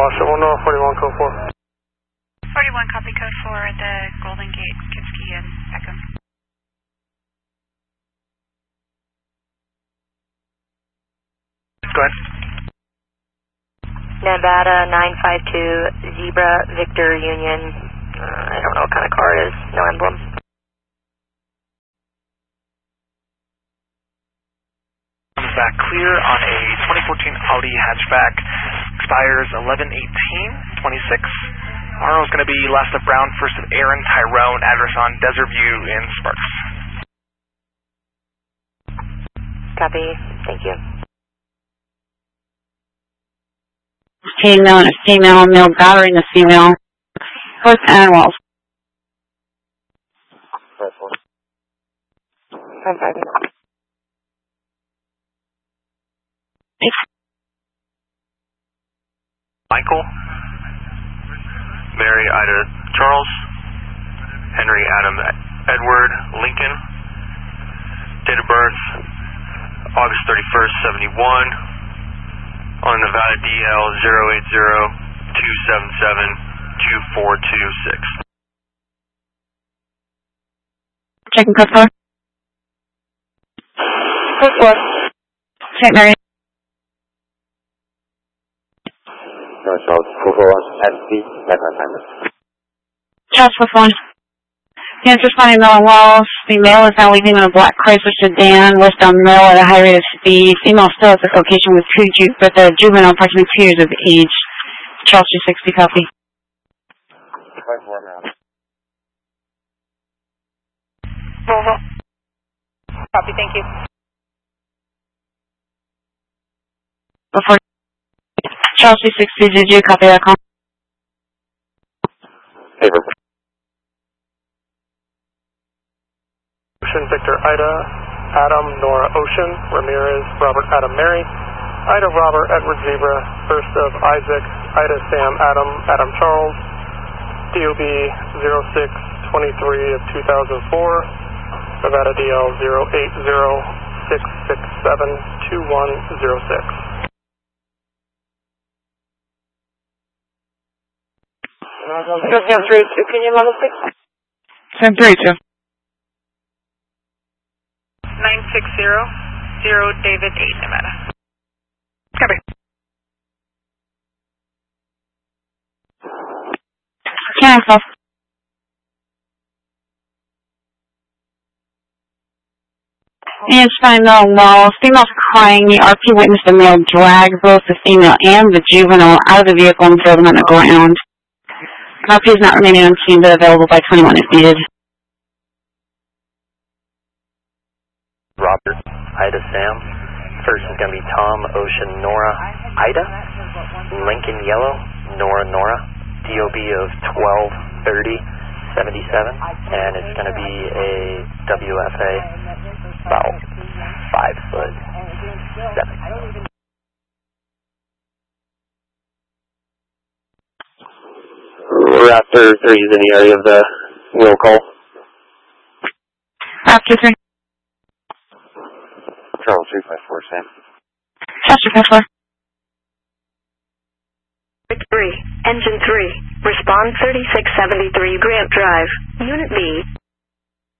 lost it. 1 North 41, code 4. 41, copy code 4 at the Golden Gate, Kipski and Peckham. Go ahead. Nevada 952, Zebra, Victor, Union. I don't know what kind of car it is. No emblem. Comes back clear on a 2014 Audi hatchback. Expires 11/18/26. Tomorrow is going to be last of Brown, first of Aaron Tyrone. Address on Desert View in Sparks. Copy. Thank you. Female and a female, male battering the female. Both animals. Michael, Mary Ida Charles, Henry Adam Edward Lincoln, date of birth August 31st, 71, on Nevada DL 080-277-2426. Checking code 4. Code 4. St. Mary. No, Charles, 441 SB, back on time. Charles 441. Yes, responding male and Wells. The male is now leaving in a black Chrysler sedan, west on male at a high rate of speed. Female still at this location with but the juvenile approximately 2 years of age. Charles 260, copy. 24 now. Volvo. Copy, thank you. Before Charles 260, did you copy that call? Paper. Ocean, Victor, Ida, Adam, Nora, Ocean, Ramirez, Robert, Adam, Mary, Ida, Robert, Edward, Zebra, first of Isaac, Ida, Sam, Adam, Adam, Charles, DOB 0623 of 2004, Nevada DL 080-667-2106. Sam 32, can you level 6? Sam 32. 9600 David 8, Nevada. Copy. Cancel. And it's fine, no walls. Female's crying. The RP witnessed the male drag both the female and the juvenile out of the vehicle and throw them on the ground. RP is not remaining on scene, but available by 21 if needed. Robert, Ida, Sam. First is going to be Tom, Ocean, Nora, Ida. Lincoln, Yellow, Nora, Nora. DOB of 123077. And it's going to be a WFA about 5'7". Raptor 3 is in the area of the will call. Raptor 3. Charles 354, Sam. Charles 354. 3, Engine 3, respond 3673 Grant Drive, Unit B,